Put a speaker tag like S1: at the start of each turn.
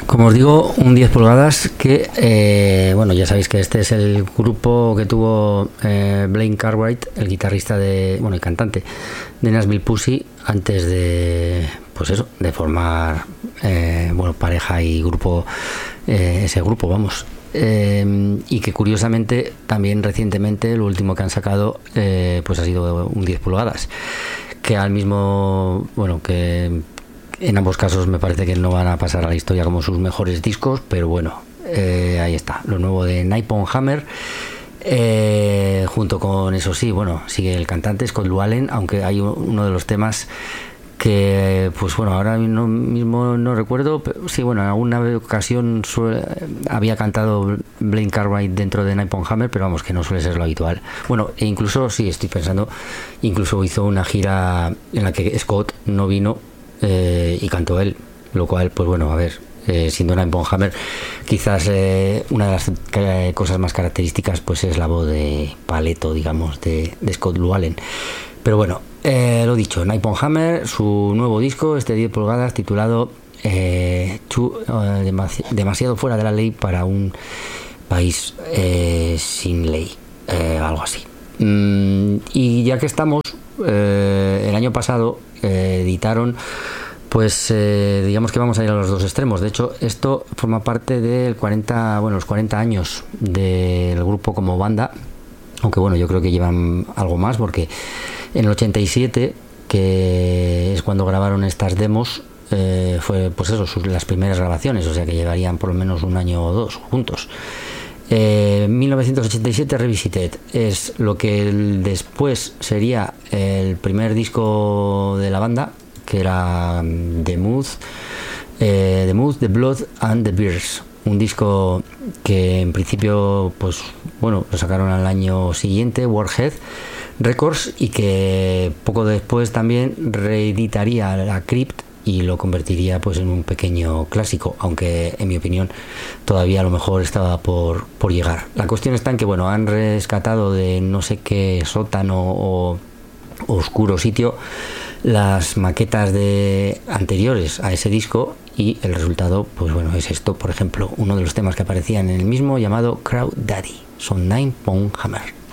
S1: Como os digo, un 10 pulgadas que, bueno, ya sabéis que este es el grupo que tuvo Blaine Cartwright, el guitarrista y cantante de Nashville Pussy, antes de, pues eso, de formar, pareja y grupo, ese grupo, vamos. Y que curiosamente, también recientemente, lo último que han sacado, pues ha sido un 10 pulgadas, que al mismo, que en ambos casos me parece que no van a pasar a la historia como sus mejores discos, pero bueno, ahí está, lo nuevo de Nippon Hammer, junto con, eso sí, sigue el cantante Scott Llewellyn, aunque hay uno de los temas que, ahora mismo no recuerdo, pero sí, en alguna ocasión había cantado Blaine Cartwright dentro de Nippon Hammer, pero vamos, que no suele ser lo habitual. E incluso, sí, estoy pensando, incluso hizo una gira en la que Scott no vino, y cantó él, lo cual, siendo Nippon Hammer, quizás una de las cosas más características pues es la voz de paleto, digamos, de Scott Llewellyn. Pero lo dicho, Nippon Hammer, su nuevo disco, este 10 pulgadas, titulado demasiado fuera de la ley para un país sin ley, algo así. Y ya que estamos, el año pasado editaron, digamos que vamos a ir a los dos extremos. De hecho, esto forma parte del los 40 años del grupo como banda, aunque yo creo que llevan algo más, porque en el 87, que es cuando grabaron estas demos, fue las primeras grabaciones, o sea que llevarían por lo menos un año o dos juntos. 1987 Revisited es lo que después sería el primer disco de la banda, que era The Mood, The Blood and the Beers, un disco que en principio lo sacaron al año siguiente, Warhead Records, y que poco después también reeditaría la Crypt y lo convertiría en un pequeño clásico, aunque en mi opinión todavía a lo mejor estaba por llegar. La cuestión está en que han rescatado de no sé qué sótano o oscuro sitio las maquetas anteriores a ese disco, y el resultado es esto, por ejemplo, uno de los temas que aparecían en el mismo, llamado Crowd Daddy. Son Nippon Hammer.